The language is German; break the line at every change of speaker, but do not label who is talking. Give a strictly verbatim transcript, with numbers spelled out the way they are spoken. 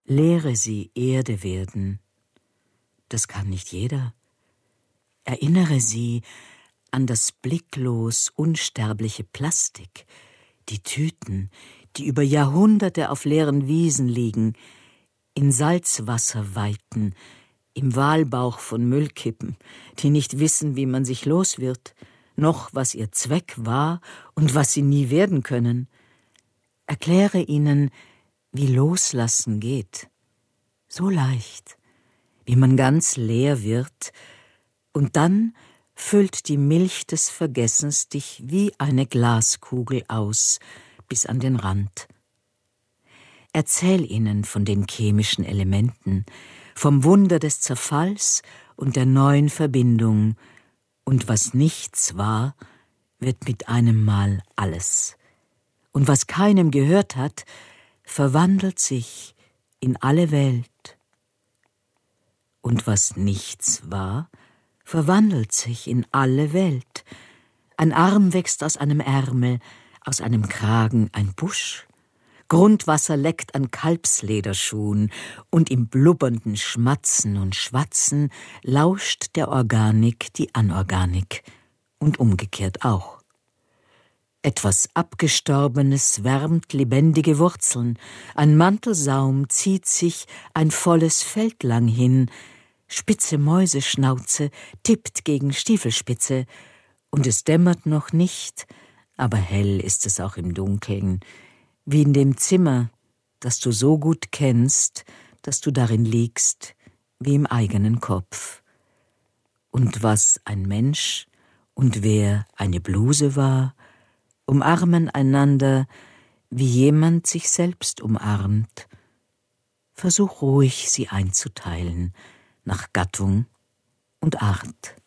Lehre sie Erde werden. Das kann nicht jeder. Erinnere sie an das blicklos unsterbliche Plastik, die Tüten, die über Jahrhunderte auf leeren Wiesen liegen, in Salzwasserweiten, im Walbauch von Müllkippen, die nicht wissen, wie man sich los wird, noch was ihr Zweck war und was sie nie werden können. Erkläre ihnen, wie Loslassen geht. So leicht, wie man ganz leer wird, und dann füllt die Milch des Vergessens dich wie eine Glaskugel aus, bis an den Rand. Erzähl ihnen von den chemischen Elementen, vom Wunder des Zerfalls und der neuen Verbindung, und was nichts war, wird mit einem Mal alles. Und was keinem gehört hat, verwandelt sich in alle Welt. Und was nichts war, verwandelt sich in alle Welt. Ein Arm wächst aus einem Ärmel, aus einem Kragen ein Busch. Grundwasser leckt an Kalbslederschuhen, und im blubbernden Schmatzen und Schwatzen lauscht der Organik die Anorganik, und umgekehrt auch. Etwas Abgestorbenes wärmt lebendige Wurzeln, ein Mantelsaum zieht sich ein volles Feld lang hin, spitze Mäuseschnauze tippt gegen Stiefelspitze, und es dämmert noch nicht, aber hell ist es auch im Dunkeln, wie in dem Zimmer, das du so gut kennst, dass du darin liegst, wie im eigenen Kopf. Und was ein Mensch und wer eine Bluse war, umarmen einander, wie jemand sich selbst umarmt. Versuch ruhig, sie einzuteilen, nach Gattung und Art.